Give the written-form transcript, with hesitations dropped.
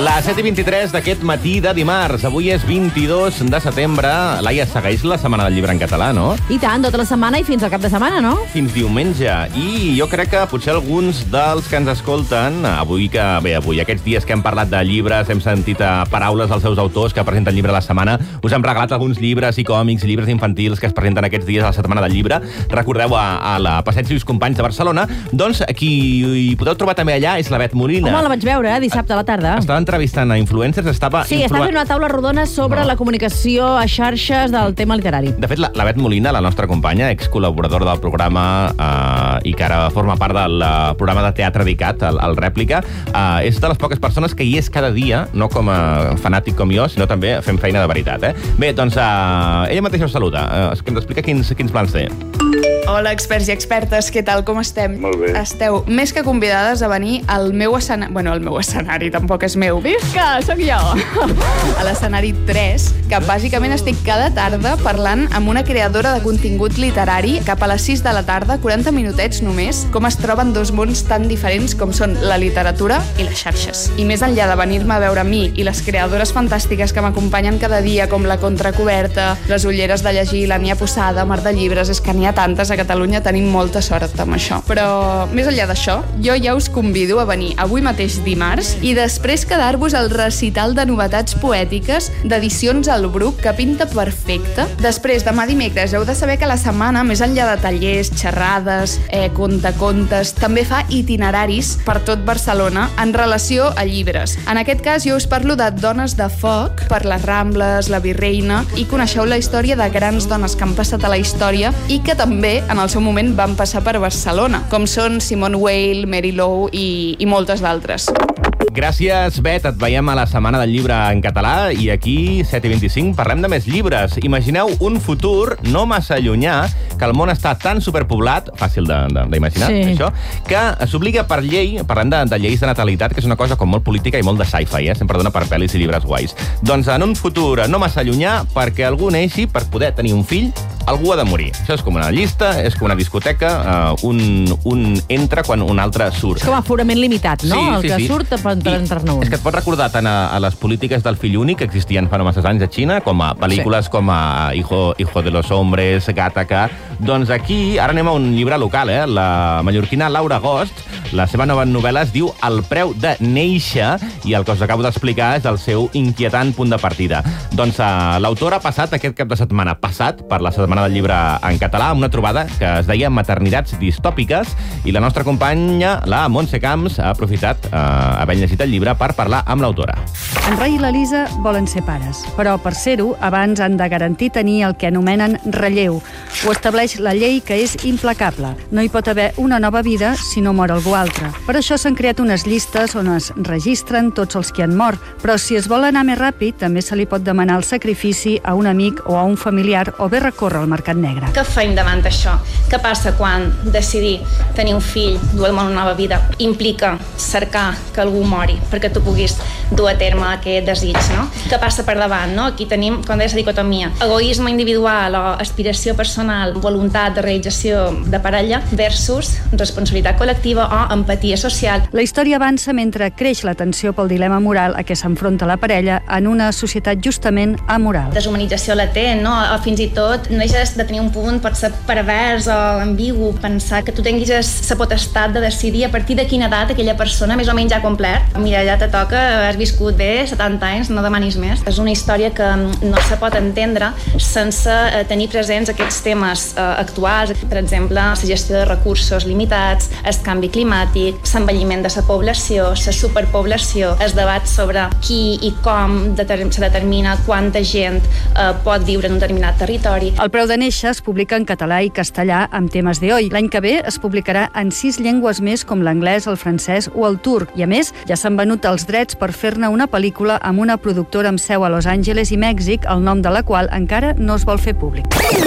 Les 7:23 d'aquest matí de dimarts. Avui és 22 de setembre. Laia, segueix la Setmana del Llibre en català, no? I tant, tota la setmana i fins al cap de setmana, no? Fins diumenge. I jo crec que potser alguns dels que ens escolten, avui, aquests dies que hem parlat de llibres, hem sentit paraules dels seus autors que presenten llibre a la setmana, us hem regalat alguns llibres i còmics, llibres infantils que es presenten aquests dies a la Setmana del Llibre. Recordeu a la Passeig Lluís Companys de Barcelona. Doncs qui hi podeu trobar també allà és la Bet Molina. Home, la vaig veure, dissabte a la tarda. Estava entrevistant a influencers, estava fent una taula rodona sobre la comunicació a xarxes del tema literari. De fet, la Bet Molina, la nostra companya, excol·laboradora del programa i que ara forma part del programa de teatre dedicat, el Rèplica, és de les poques persones que hi és cada dia, no com a fanàtic com jo, sinó també fent feina de veritat. Bé, doncs ella mateixa us saluda. Que ens explica quins plans té. Hola, experts i expertes, què tal, com estem? Molt bé. Esteu més que convidades a venir al meu escenari... Bueno, el meu escenari tampoc és meu. Visca, sóc jo! A l'escenari 3, que bàsicament estic cada tarda parlant amb una creadora de contingut literari cap a les 6 de la tarda, 40 minutets només, com es troben dos mons tan diferents com són la literatura i les xarxes. I més enllà de venir-me a veure a mi i les creadores fantàstiques que m'acompanyen cada dia, com la Contracoberta, les ulleres de llegir, la Nia Posada, Mar de Llibres, és que n'hi ha tantes a Catalunya, tenim molta sort amb això. Però, més enllà d'això, jo ja us convido a venir avui mateix dimarts i després quedar-vos al recital de novetats poètiques d'Edicions al Bruc, que pinta perfecte. Després, demà dimecres, heu de saber que la setmana, més enllà de tallers, xerrades, contacontes, també fa itineraris per tot Barcelona en relació a llibres. En aquest cas, jo us parlo de Dones de Foc, per les Rambles, la Virreina, i coneixeu la història de grans dones que han passat a la història i que també, en el seu moment, van passar per Barcelona, com són Simone Weil, Mary Lowe i moltes d'altres. Gràcies, Bet. Et veiem a la Setmana del Llibre en català i aquí, 7:25, parlem de més llibres. Imagineu un futur no massa llunyà, que el món està tan superpoblat, fàcil d'imaginar, això, que s'obliga per llei, parlem de lleis de natalitat, que és una cosa com molt política i molt de sci-fi, sempre dona per pel·lis i llibres guais. Doncs en un futur no massa llunyà, perquè algú neixi per poder tenir un fill, algú ha de morir. Això és com una llista, és com una discoteca, un entra quan un altre surt. És com aforament limitat, no? Sí, el que surt per entrar-ne un. És que et pots recordar tant a les polítiques del fill únic que existien fa no massa anys a Xina, com a pel·lícules com a Hijo de los Hombres, Gattaca. Doncs aquí, ara anem a un llibre local, la mallorquina Laura Agost, la seva nova novel·la es diu El preu de néixer, i el que us acabo d'explicar és el seu inquietant punt de partida. Doncs l'autora ha passat aquest cap de setmana passat per la Setmana del Llibre en català amb una trobada que es deia Maternitats distòpiques, i la nostra companya, la Montse Camps, ha aprofitat havent llegit el llibre per parlar amb l'autora. En Ray i l'Elisa volen ser pares, però per ser-ho abans han de garantir tenir el que anomenen relleu. Ho estableix la llei, que és implacable. No hi pot haver una nova vida si no mor algú altre. Per això s'han creat unes llistes on es registren tots els que han mort, però si es vol anar més ràpid també se li pot demanar el sacrifici a un amic o a un familiar o bé recórrer al mercat negre. Què feim davant d'això? Què passa quan decidir tenir un fill, dur al món una nova vida, implica cercar que algú mori perquè tu puguis dur a terme aquest desig, no? Què passa per davant, no? Aquí tenim, com deies, la dicotomia. Egoisme individual o aspiració personal, voluntat de realització de parella versus responsabilitat col·lectiva o empatia social. La història avança mentre creix la tensió pel dilema moral a què s'enfronta la parella en una societat justament amoral. Deshumanització latent, no? O fins i tot no deixes de tenir un punt, pot ser pervers o ambigu, pensar que tu tinguis la potestat de decidir a partir de quina edat aquella persona més o menys ja ha complert. Mira, ja te toca, has viscut bé 70 anys, no demanis més. És una història que no se pot entendre sense tenir presents aquests temes actuals, per exemple, la gestió de recursos limitats, el canvi climàtic, l'envelliment de la població, la superpoblació, el debat sobre qui i com se determina quanta gent pot viure en un determinat territori. El preu de néixer es publica en català i castellà amb temes de hoy. L'any que ve es publicarà en 6 llengües més, com l'anglès, el francès o el turc. I a més, ja s'han venut els drets per fer-ne una pel·lícula amb una productora amb seu a Los Angeles i Mèxic, el nom de la qual encara no es vol fer públic.